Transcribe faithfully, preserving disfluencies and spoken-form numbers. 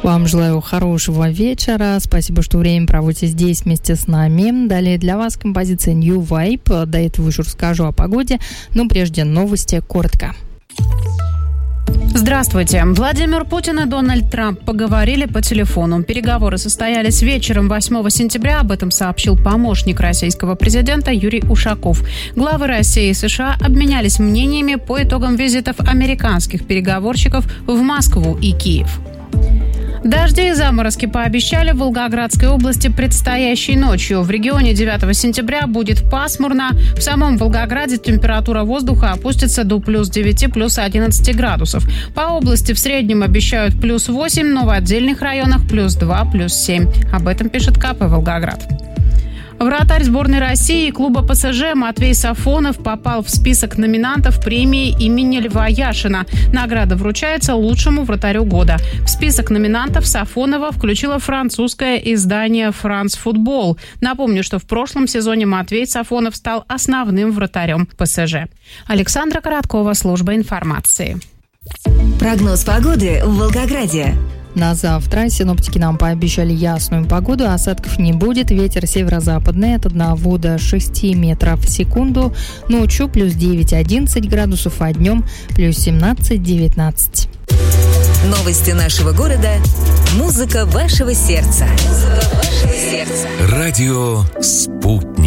Вам желаю хорошего вечера. Спасибо, что время проводите здесь вместе с нами. Далее для вас композиция New Vibe. До этого еще расскажу о погоде. Но прежде новости коротко. Здравствуйте. Владимир Путин и Дональд Трамп поговорили по телефону. Переговоры состоялись вечером восьмого сентября. Об этом сообщил помощник российского президента Юрий Ушаков. Главы России и США обменялись мнениями по итогам визитов американских переговорщиков в Москву и Киев. Дожди и заморозки пообещали в Волгоградской области предстоящей ночью. В регионе девятого сентября будет пасмурно. В самом Волгограде температура воздуха опустится до плюс девяти, плюс одиннадцати градусов. По области в среднем обещают плюс восемь, но в отдельных районах плюс два, плюс семь. Об этом пишет КП «Волгоград». Вратарь сборной России и клуба ПСЖ Матвей Сафонов попал в список номинантов премии имени Льва Яшина. Награда вручается лучшему вратарю года. В список номинантов Сафонова включило французское издание «France Football». Напомню, что в прошлом сезоне Матвей Сафонов стал основным вратарем ПСЖ. Александра Короткова, служба информации. Прогноз погоды в Волгограде. На завтра синоптики нам пообещали ясную погоду, осадков не будет, ветер северо-западный от одного до шести метров в секунду, ночью плюс девять-одиннадцать градусов, а днем плюс семнадцать-девятнадцать. Новости нашего города, музыка вашего сердца. Музыка вашего сердца. Радио «Спутник».